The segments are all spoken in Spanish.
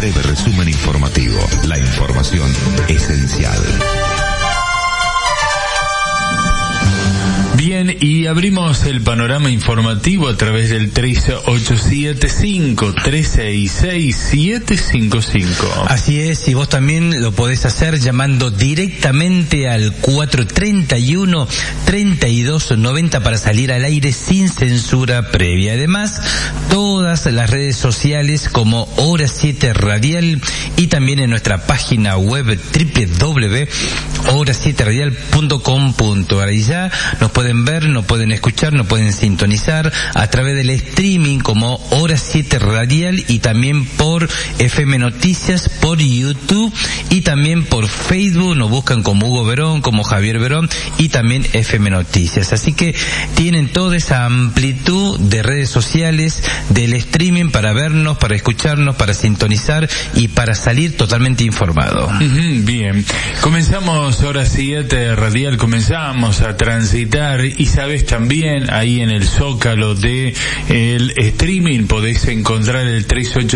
breve resumen informativo. La información esencial. Bien, y abrimos el panorama informativo a través del 3875-366-755. Así es, y vos también lo podés hacer llamando directamente al 431-3290 para salir al aire sin censura previa. Además, todas las redes sociales como Hora 7 Radial y también en nuestra página web www.hora7radial.com.ar. Y ya nos pueden ver, nos pueden escuchar, nos pueden sintonizar a través del streaming como Hora 7 Radial y también por FM Noticias, por YouTube y también por Facebook. Nos buscan como Hugo Verón, como Javier Verón y también FM Noticias. Así que tienen toda esa amplitud de redes sociales, del streaming para vernos, para escucharnos, para sintonizar y para salir totalmente informado. Bien, comenzamos Hora 7 Radial, comenzamos a transitar y sabes también ahí en el zócalo de el streaming podéis encontrar el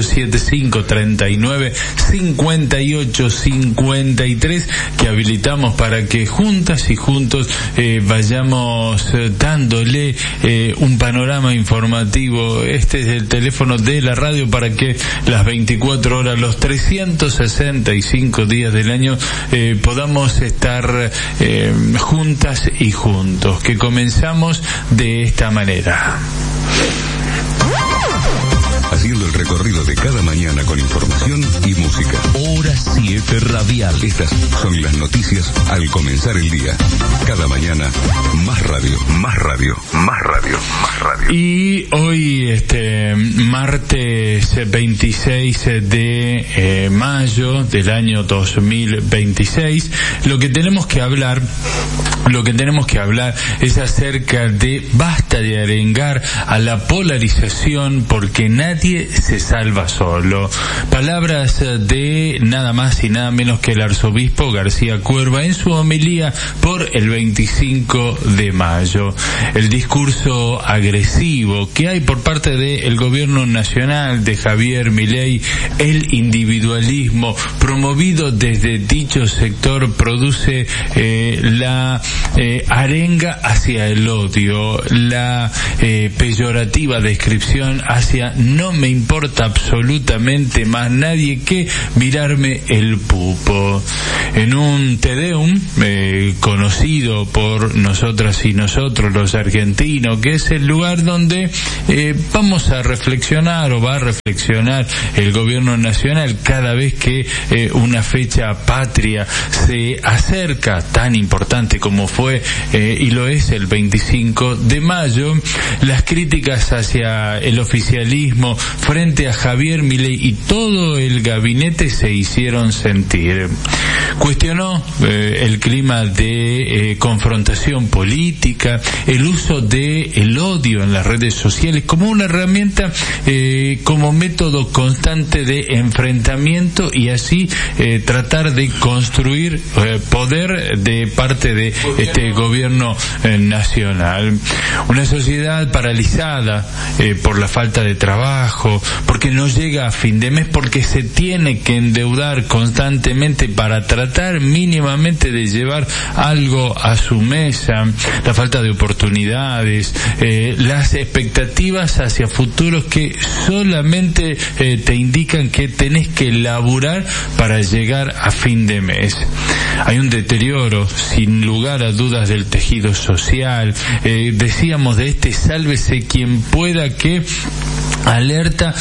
3875-395853 que habilitamos para que juntas y juntos vayamos dándole un panorama informativo. Este es el teléfono de la radio para que las 24 horas, los 365 días del año podamos estar juntas y juntos, que comenzamos de esta manera. Haciendo el recorrido de cada mañana con información y música. Hora 7 Radial. Estas son las noticias al comenzar el día. Cada mañana, más radio, más radio, más radio, más radio. Y hoy, martes 26 de mayo del año 2026, lo que tenemos que hablar es acerca de basta de arengar a la polarización porque nadie se salva solo. Palabras de nada más y nada menos que el arzobispo García Cuerva en su homilía por el 25 de mayo. El discurso agresivo que hay por parte del gobierno nacional de Javier Milei, el individualismo promovido desde dicho sector produce la arenga hacia el odio, la peyorativa descripción hacia no me importa absolutamente más nadie que mirarme el pupo. En un Te Deum conocido por nosotras y nosotros los argentinos, que es el lugar donde vamos a reflexionar o va a reflexionar el gobierno nacional cada vez que una fecha patria se acerca, tan importante como fue y lo es el 25 de mayo, las críticas hacia el oficialismo frente a Javier Milei y todo el gabinete se hicieron sentir. Cuestionó el clima de confrontación política, el uso de el odio en las redes sociales como una herramienta, como método constante de enfrentamiento y así tratar de construir poder de parte de este gobierno nacional. Una sociedad paralizada por la falta de trabajo, porque no llega a fin de mes, porque se tiene que endeudar constantemente para tratar mínimamente de llevar algo a su mesa, la falta de oportunidades, las expectativas hacia futuros que solamente te indican que tenés que laburar para llegar a fin de mes. Hay un deterioro, sin lugar a dudas, del tejido social. Decíamos de este sálvese quien pueda, que alerta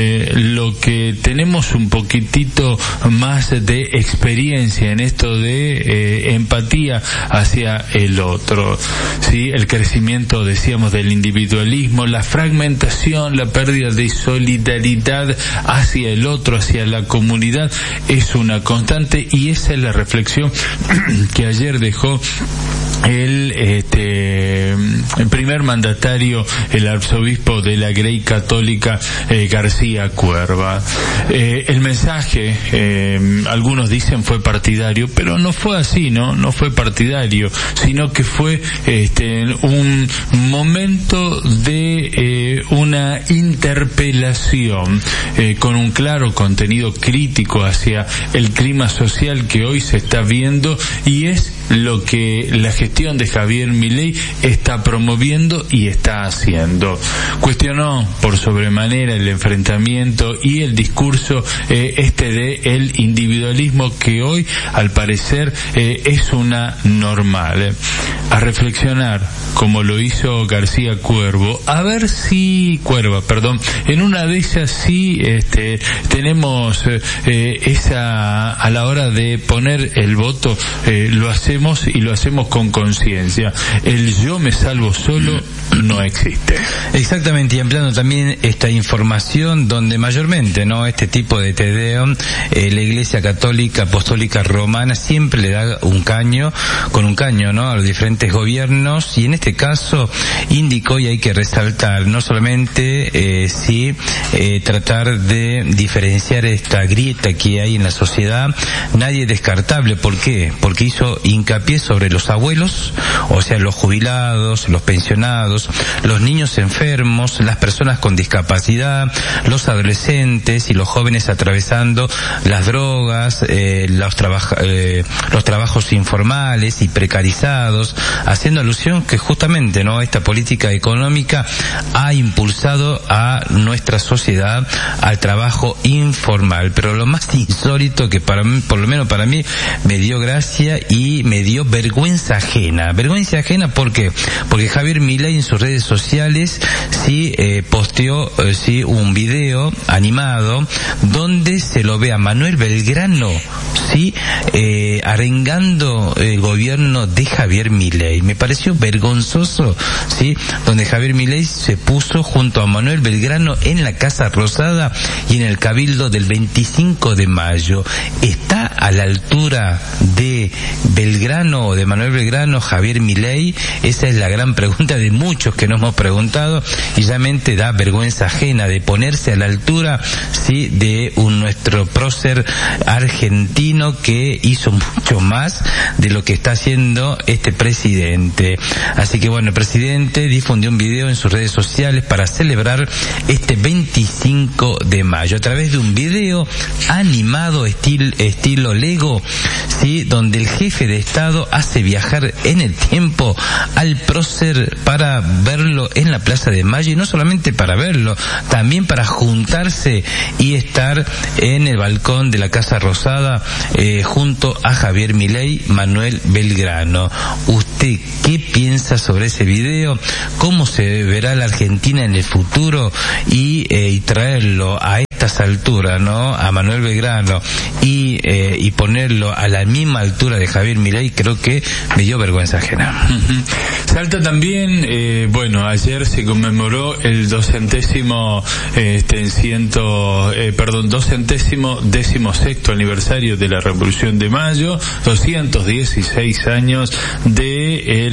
lo que tenemos un poquitito más de experiencia en esto de empatía hacia el otro, sí, el crecimiento, decíamos, del individualismo, la fragmentación, la pérdida de solidaridad hacia el otro, hacia la comunidad, es una constante y esa es la reflexión que ayer dejó el primer mandatario, el arzobispo de la Grey Católica, García Cuerva. El mensaje, algunos dicen fue partidario, pero no fue así, no fue partidario, sino que fue un momento de una interpelación con un claro contenido crítico hacia el clima social que hoy se está viendo, y es lo que la gestión de Javier Milei está promoviendo y está haciendo. Cuestionó por sobremanera el enfrentamiento y el discurso de el individualismo, que hoy al parecer es una normal. A reflexionar, como lo hizo García Cuerva, en una de ellas sí tenemos esa, a la hora de poner el voto, lo hacemos y lo hacemos con conciencia. El yo me salvo solo no existe. Exactamente, y ampliando también esta información, donde mayormente este tipo de Tedeo, la Iglesia Católica Apostólica Romana siempre le da un caño a los diferentes gobiernos, y en este caso indicó, y hay que resaltar, no solamente tratar de diferenciar esta grieta que hay en la sociedad, nadie es descartable. ¿Por qué? Porque hizo hincapié sobre los abuelos, o sea, los jubilados, los pensionados, los niños enfermos, las personas con discapacidad, los adolescentes y los jóvenes atravesando las drogas, los trabajos informales y precarizados, haciendo alusión que justamente esta política económica ha impulsado a nuestra sociedad al trabajo informal. Pero lo más insólito, que por lo menos para mí me dio gracia y me dio vergüenza ajena. Vergüenza ajena, ¿por qué? Porque Javier Milei en sus redes sociales posteó un video animado donde se lo ve a Manuel Belgrano arengando el gobierno de Javier Milei. Me pareció vergonzoso, donde Javier Milei se puso junto a Manuel Belgrano en la Casa Rosada y en el Cabildo del 25 de mayo. ¿Está a la altura de Belgrano o de Manuel Belgrano Javier Milei? Esa es la gran pregunta de muchos que nos hemos preguntado, y realmente da vergüenza ajena de ponerse a la altura de nuestro prócer argentino, que hizo mucho más de lo que está haciendo este presidente. Así que el presidente difundió un video en sus redes sociales para celebrar este 25 de mayo a través de un video animado estilo Lego, donde el jefe de Estado hace viajar en el tiempo al prócer para verlo en la Plaza de Mayo, y no solamente para verlo, también para juntarse y estar en el balcón de la Casa Rosada junto a Javier Milei, Manuel Belgrano. ¿Usted qué piensa sobre ese video? ¿Cómo se verá la Argentina en el futuro? Y traerlo a estas alturas, a Manuel Belgrano, y ponerlo a la misma altura de Javier Milei, creo que me dio vergüenza ajena. Salta también, ayer se conmemoró el 216º aniversario de la Revolución de Mayo, 216 años de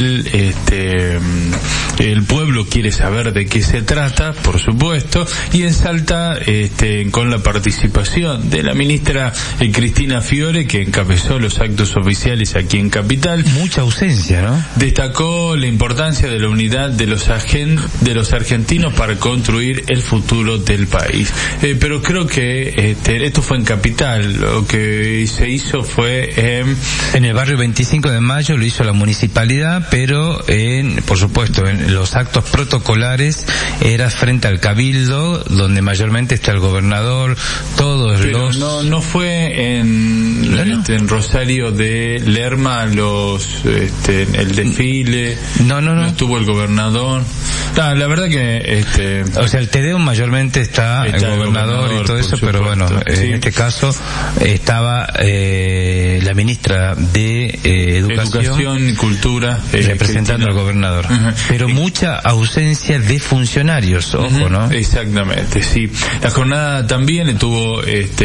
el pueblo quiere saber de qué se trata, por supuesto, y en Salta, con la participación de la ministra Cristina Fiore, que encabezó los actos oficiales aquí en Capital. Mucha ausencia, ¿no? Destacó la importancia de la unidad de los argentinos para construir el futuro del país. Pero creo que esto fue en Capital. Lo que se hizo fue en el barrio 25 de Mayo, lo hizo la municipalidad, pero por supuesto, en los actos protocolares era frente al Cabildo, donde mayormente está el gobernador, pero no fue en Rosario de Lerma el desfile. No estuvo el gobernador. La verdad que o sea, el Tedeum mayormente está el gobernador y todo eso, pero bueno, sí. En este caso estaba la ministra de Educación y Cultura representando al gobernador. Pero mucha ausencia de funcionarios, ojo, ¿no? Exactamente, sí. La jornada también tuvo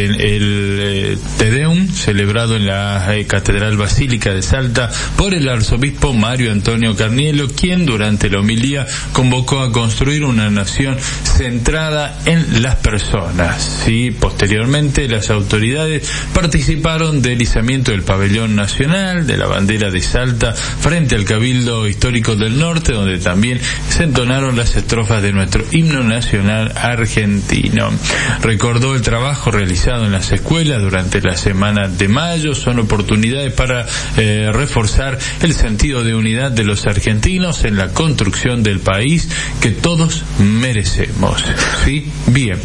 el Tedeum celebrado en la Catedral Basílica de Salta por el arzobispo Mario Antonio Carnielo, quien durante la homilía convocó a construir una nación centrada en las personas. Sí, posteriormente las autoridades participaron del izamiento del pabellón nacional, de la bandera de Salta frente al Cabildo Histórico del Norte, donde también se entonaron las estrofas de nuestro himno nacional argentino. Recordó el trabajo realizado en las escuelas durante la semana de mayo. Son oportunidades para reforzar el sentido de unidad de los argentinos en la construcción del país que todos merecemos. ¿Sí? Bien.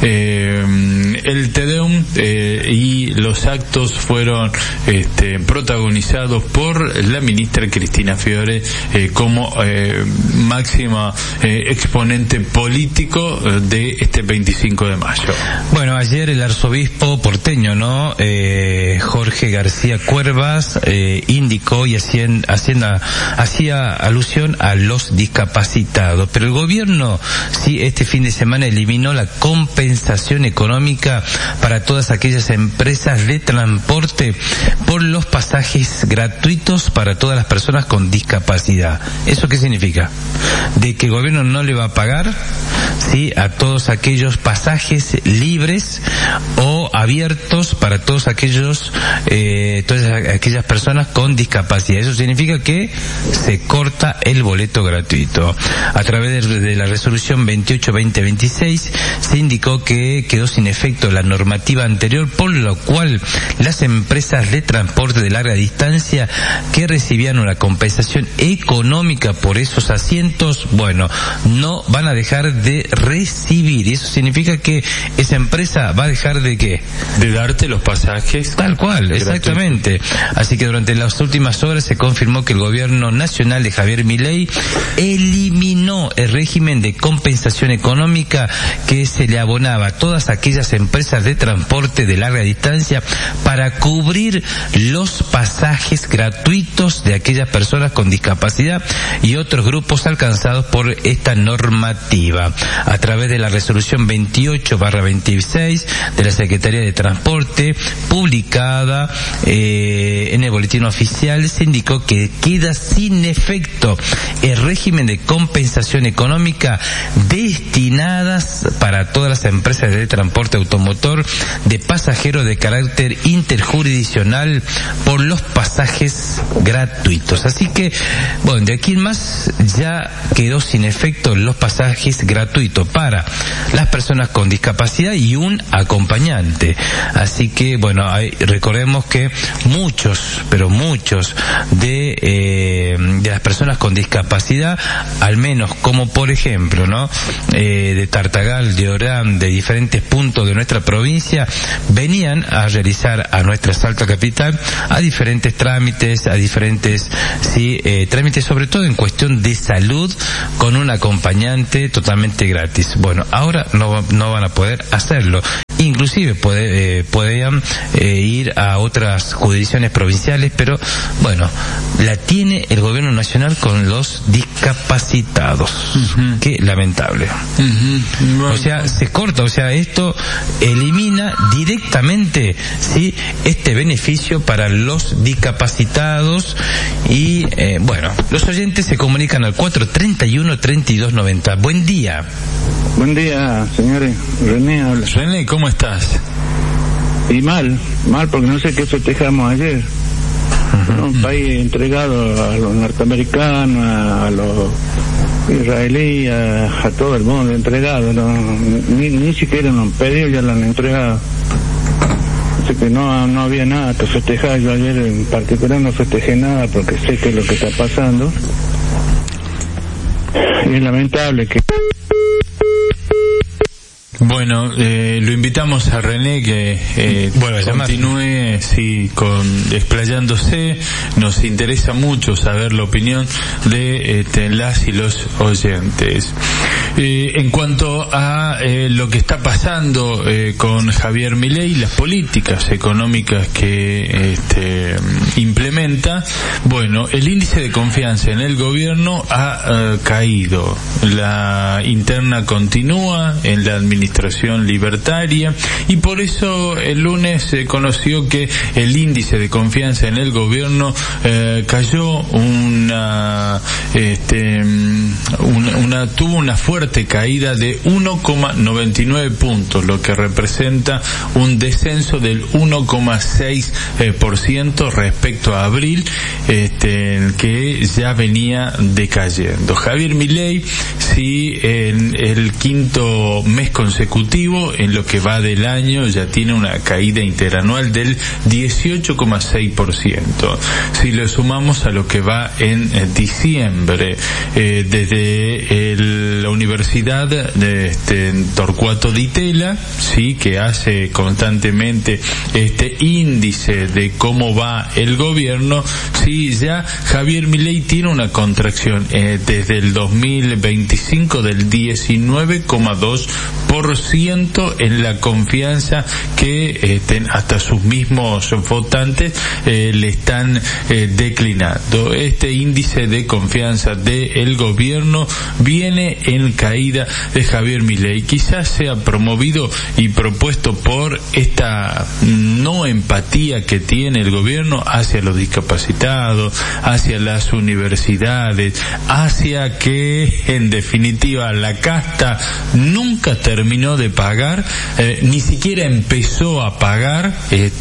El Tedeum y los actos fueron protagonizados por la ministra Cristina Fiore como máxima exponente político de este 25 de mayo. Bueno, ayer el arzobispo porteño, ¿no? Jorge García Cuervas indicó y hacía alusión a los discapacitados, pero el gobierno sí este fin de semana eliminó la compensación económica para todas aquellas empresas de transporte por los pasajes gratuitos para todas las personas con discapacidad. ¿Eso qué significa? De que el gobierno no le va a pagar, sí, a todos aquellos pasajes libres o abiertos para todos aquellos todas aquellas personas con discapacidad. Eso significa que se corta el boleto gratuito. A través de la resolución 28/2026 se indicó que quedó sin efecto la normativa anterior, por lo cual las empresas de transporte de larga distancia que recibían una compensación económica por esos asientos, bueno, no van a dejar de recibir. Y eso significa que esa empresa va a dejar de ¿qué? De darte los pasajes. Tal cual, exactamente. Así que durante las últimas horas se confirmó que el gobierno nacional de Javier Milei eliminó el régimen de compensación económica que se le abonaba a todas aquellas empresas de transporte de larga distancia para cubrir los pasajes gratuitos de aquellas personas con discapacidad y otros grupos alcanzados por esta normativa. A través de la resolución 28/26 de la Secretaría de Transporte, publicada en el boletín oficial, se indicó que queda sin efecto el régimen de compensación económica destinadas para todas las empresas de transporte automotor de pasajeros de carácter interjurisdiccional por los pasajes gratuitos. Así que, bueno, de aquí en más ya quedó sin efecto los pasajes gratuitos para las personas con discapacidad y un acompañante. Así que, bueno, recordemos que muchos, pero muchos de las personas con discapacidad, al menos como por ejemplo, ¿no? De Tartagal, de Orán, de diferentes puntos de nuestra provincia, venían a realizar a nuestra Salta capital a diferentes trámites, trámites sobre todo en cuestión de salud, con un acompañante totalmente gratis. Bueno, ahora no van a poder hacerlo. Inclusive podían ir a otras jurisdicciones provinciales, pero bueno, la tiene el gobierno nacional con los discapacitados. Qué lamentable. O sea, se corta, o sea, esto elimina directamente, sí, este beneficio para los discapacitados. Y bueno, los oyentes se comunican al 431-3290. Buen día. Buen día, señores. René habla. René, ¿cómo estás? Y mal porque no sé qué festejamos ayer. Un país entregado a los norteamericanos, a los israelíes, a todo el mundo entregado, ¿no? Ni siquiera nos han pedido, ya lo han entregado. Así que no había nada que festejar. Yo ayer en particular no festejé nada porque sé que es lo que está pasando. Y es lamentable que Bueno, lo invitamos a René que continúe explayándose. Nos interesa mucho saber la opinión de las y los oyentes. En cuanto a lo que está pasando con Javier Milei, las políticas económicas que implementa, bueno, el índice de confianza en el gobierno ha caído. La interna continúa en la administración libertaria, y por eso el lunes se conoció que el índice de confianza en el gobierno cayó tuvo una fuerte caída de 1,99 puntos, lo que representa un descenso del 1,6% respecto a abril, que ya venía decayendo. Javier Milei, sí, en el quinto mes consecutivo, en lo que va del año, ya tiene una caída interanual del 18,6%. Si lo sumamos a lo que va en diciembre, desde la Universidad de Torcuato Di Tella, sí, que hace constantemente este índice de cómo va el gobierno, sí, ya Javier Milei tiene una contracción desde el 2025 del 19,2% en la confianza que hasta sus mismos votantes le están declinando. Este índice de confianza del gobierno viene en caída de Javier Milei. Quizás sea promovido y propuesto por esta no empatía que tiene el gobierno hacia los discapacitados, hacia las universidades, hacia que en definitiva la casta nunca terminó de pagar, ni siquiera empezó a pagar,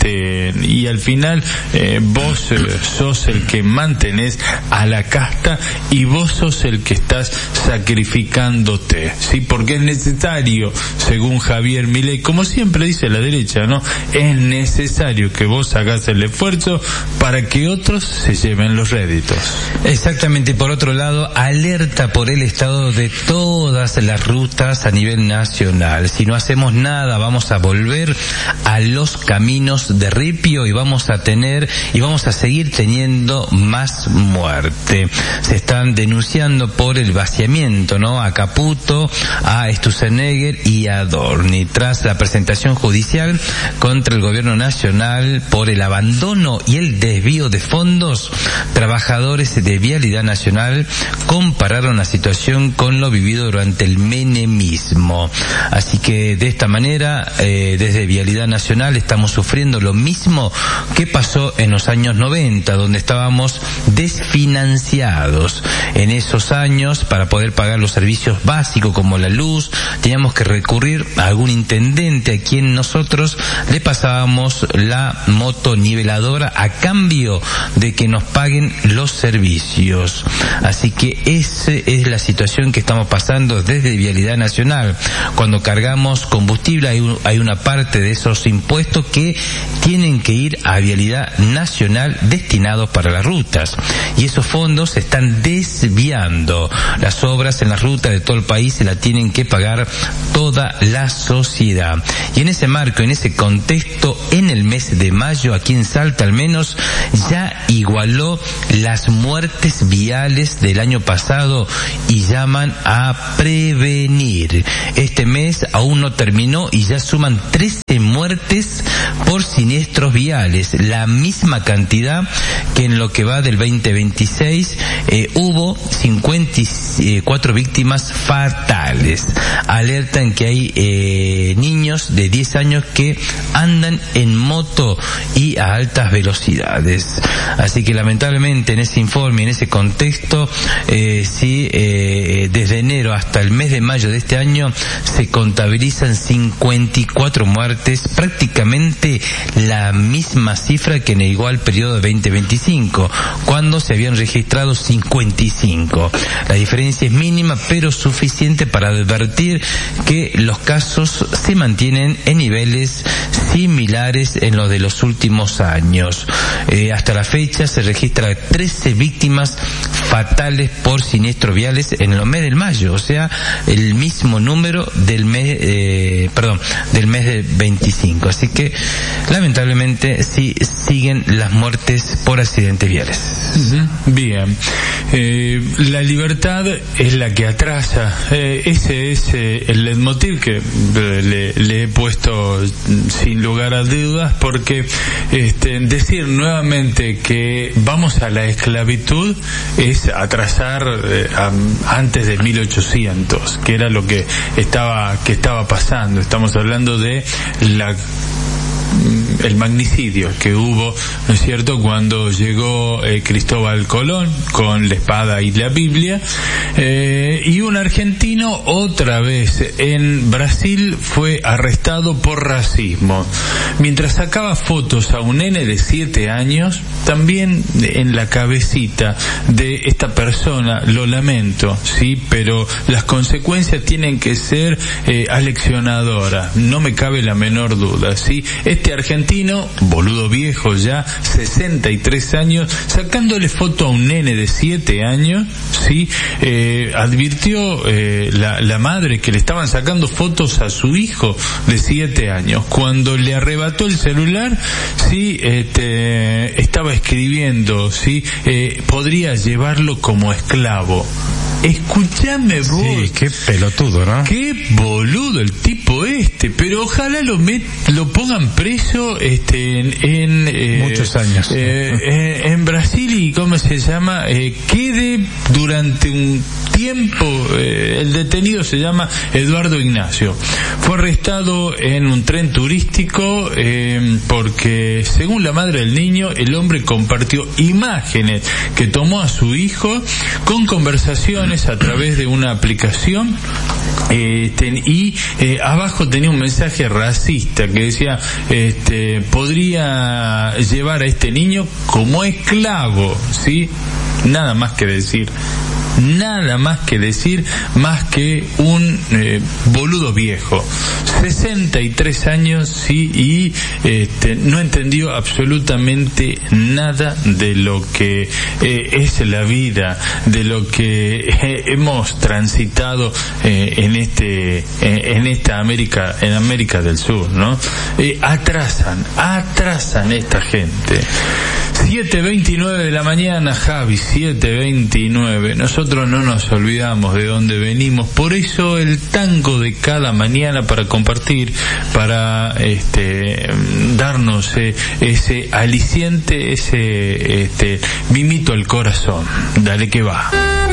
y al final vos sos el que mantenés a la casta y vos sos el que estás sacrificándote, ¿sí? Porque es necesario, según Javier Milei, como siempre dice la derecha, ¿no? Es necesario que vos hagas el esfuerzo para que otros se lleven los réditos. Exactamente. Por otro lado, alerta por el estado de todas las rutas a nivel nacional. Si no hacemos nada, vamos a volver a los caminos de ripio y vamos a seguir teniendo más muerte. Se están denunciando por el vaciamiento, ¿no? A Caputo, a Sturzenegger y a Dorni, tras la presentación judicial contra el gobierno nacional por el abandono y el desvío de fondos. Trabajadores de Vialidad Nacional compararon la situación con lo vivido durante el menemismo. Así que de esta manera, desde Vialidad Nacional estamos sufriendo lo mismo que pasó en los años 90, donde estábamos desfinanciados. En esos años, para poder pagar los servicios básicos como la luz, teníamos que recurrir a algún intendente a quien nosotros le pasábamos la motoniveladora a cambio de que nos paguen los servicios. Así que esa es la situación que estamos pasando desde Vialidad Nacional. Cuando cargamos combustible hay una parte de esos impuestos que tienen que ir a Vialidad Nacional destinados para las rutas, y esos fondos se están desviando. Las obras en las rutas de todo el país se la tienen que pagar toda la sociedad. Y en ese marco, en ese contexto, en el mes de mayo, aquí en Salta al menos, ya igualó las muertes viales del año pasado y llaman a prevenir. Este mes aún no terminó y ya suman 13 muertes por siniestros viales, la misma cantidad que en lo que va del 2026. Hubo 54 víctimas fatales. Alertan que hay niños de 10 años que andan en moto y a altas velocidades. Así que lamentablemente en ese informe, en ese contexto, desde enero hasta el mes de mayo de este año se contabilizan 54 muertes, prácticamente la misma cifra que en el igual periodo de 2025, cuando se habían registrado 55. La diferencia es mínima, pero suficiente para advertir que los casos se mantienen en niveles similares en los de los últimos años. Hasta la fecha se registra 13 víctimas fatales por siniestros viales en el mes de mayo, o sea, el mismo número del mes, del mes del 25. Así que, lamentablemente, sí siguen las muertes por accidentes viales. Bien. La libertad es la que atrasa. Ese es el leitmotiv que le he puesto sin lugar a dudas, porque decir nuevamente que vamos a la esclavitud es atrasar antes de 1800, que era lo que estaba pasando. Estamos hablando de el magnicidio que hubo, ¿no es cierto?, cuando llegó Cristóbal Colón con la espada y la Biblia, y un argentino otra vez en Brasil fue arrestado por racismo. Mientras sacaba fotos a un nene de 7 años, también en la cabecita de esta persona, lo lamento, sí, pero las consecuencias tienen que ser aleccionadoras, no me cabe la menor duda, sí. Este argentino, boludo viejo ya, 63 años, sacándole foto a un nene de 7 años, sí, advirtió la madre que le estaban sacando fotos a su hijo de 7 años. Cuando le arrebató el celular, sí, estaba escribiendo, sí, podría llevarlo como esclavo. Escúchame vos. Sí, qué pelotudo, ¿no? Qué boludo el tipo pero ojalá lo pongan preso en muchos años. En Brasil, y ¿cómo se llama? Quede durante un tiempo. El detenido se llama Eduardo Ignacio. Fue arrestado en un tren turístico porque, según la madre del niño, el hombre compartió imágenes que tomó a su hijo con conversaciones a través de una aplicación, y abajo tenía un mensaje racista que decía podría llevar a este niño como esclavo, ¿sí? Nada más que decir, más que un boludo viejo, 63 años, sí, y no entendió absolutamente nada de lo que es la vida, de lo que hemos transitado en esta América, en América del Sur, ¿no? Atrasan esta gente. 7:29 de la mañana, Javi, 7:29. Nosotros no nos olvidamos de dónde venimos, por eso el tango de cada mañana, para compartir, para darnos ese aliciente, ese mimito al corazón. Dale que va.